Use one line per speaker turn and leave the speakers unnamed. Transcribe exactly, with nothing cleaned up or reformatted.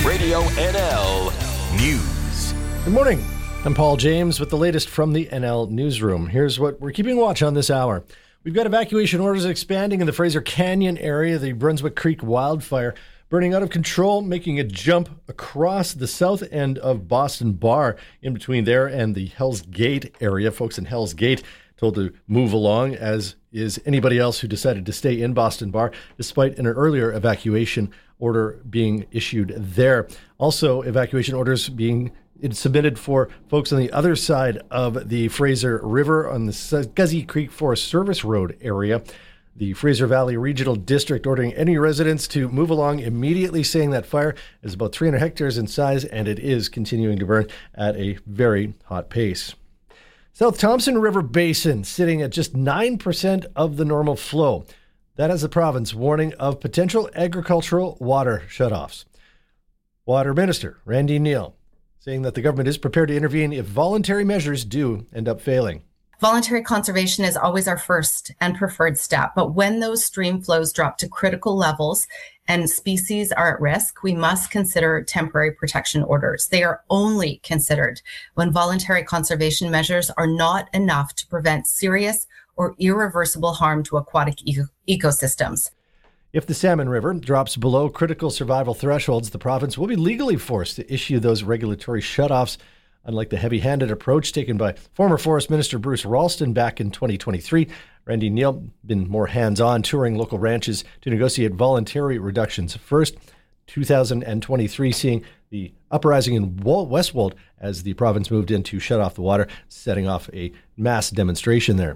Radio N L News.
Good morning. I'm Paul James with the latest from the N L Newsroom. Here's what we're keeping watch on this hour. We've got evacuation orders expanding in the Fraser Canyon area. The Brunswick Creek wildfire burning out of control, making a jump across the south end of Boston Bar, in between there and the Hell's Gate area. Folks in Hell's Gate told to move along, as is anybody else who decided to stay in Boston Bar, despite an earlier evacuation order being issued there. Also, evacuation orders being submitted for folks on the other side of the Fraser River on the Scuzzy Creek Forest Service Road area. The Fraser Valley Regional District ordering any residents to move along immediately, saying that fire is about three hundred hectares in size and it is continuing to burn at a very hot pace. South Thompson River Basin sitting at just nine percent of the normal flow. That has the province warning of potential agricultural water shutoffs. Water Minister Randy Neil saying that the government is prepared to intervene if voluntary measures do end up failing.
Voluntary conservation is always our first and preferred step, but when those stream flows drop to critical levels and species are at risk, we must consider temporary protection orders. They are only considered when voluntary conservation measures are not enough to prevent serious or irreversible harm to aquatic eco- ecosystems.
If the Salmon River drops below critical survival thresholds, the province will be legally forced to issue those regulatory shutoffs. Unlike the heavy-handed approach taken by former Forest Minister Bruce Ralston back in twenty twenty-three, Randy Neil been more hands-on, touring local ranches to negotiate voluntary reductions. First, two thousand twenty-three, seeing the uprising in Westwold as the province moved in to shut off the water, setting off a mass demonstration there.